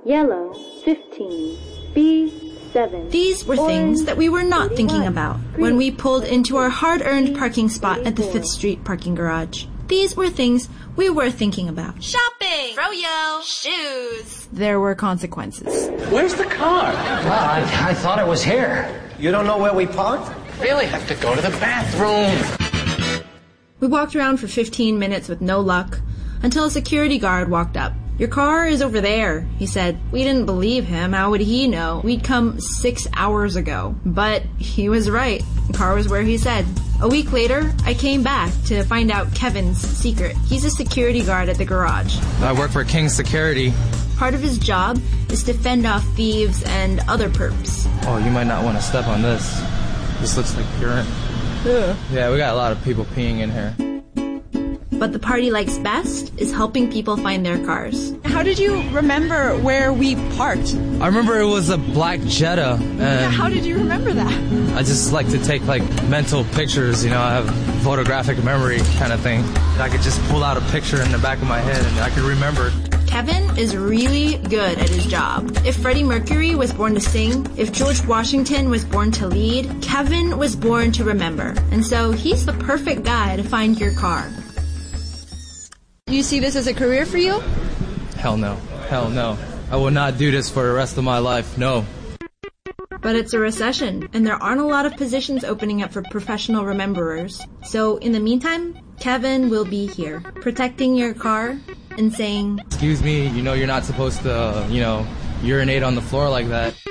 Yellow, 15. B7. These were things that we were not thinking about when we pulled into our hard-earned parking spot at the 5th Street parking garage. These were things we were thinking about. Shopping! Froyo! Shoes! There were consequences. Where's the car? Well, I thought it was here. You don't know where we parked? Really have to go to the bathroom. We walked around for 15 minutes with no luck until a security guard walked up. Your car is over there, he said. We didn't believe him. How would he know? We'd come 6 hours ago. But he was right. The car was where he said. A week later, I came back to find out Kevin's secret. He's a security guard at the garage. I work for King Security. Part of his job is to fend off thieves and other perps. Oh, you might not want to step on this. This looks like urine. Yeah, we got a lot of people peeing in here. But the part he likes best is helping people find their cars. How did you remember where we parked? I remember it was a black Jetta. And How did you remember that? I just like to take like mental pictures, you know, I have photographic memory kind of thing. I could just pull out a picture in the back of my head and I could remember. Kevin is really good at his job. If Freddie Mercury was born to sing, if George Washington was born to lead, Kevin was born to remember. And so he's the perfect guy to find your car. Do you see this as a career for you? Hell no. Hell no. I will not do this for the rest of my life. No. But it's a recession, and there aren't a lot of positions opening up for professional rememberers. So in the meantime, Kevin will be here, protecting your car and saying, Excuse me, you know you're not supposed to, urinate on the floor like that.